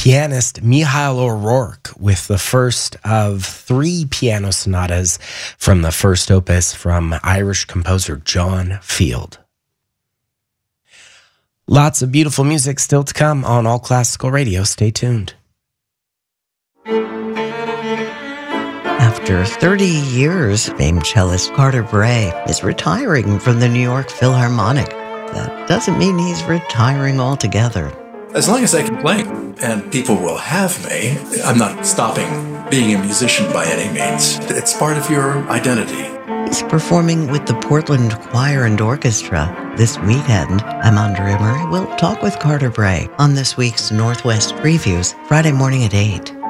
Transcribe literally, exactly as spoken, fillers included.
pianist Michael O'Rourke with the first of three piano sonatas from the first opus from Irish composer John Field. Lots of beautiful music still to come on All Classical Radio. Stay tuned. After thirty years, famed cellist Carter Bray is retiring from the New York Philharmonic. That doesn't mean he's retiring altogether. As long as I can play and people will have me, I'm not stopping being a musician by any means. It's part of your identity. He's performing with the Portland Choir and Orchestra this weekend. I'm Andrea Murray. We'll talk with Carter Bray on this week's Northwest Previews, Friday morning at eight.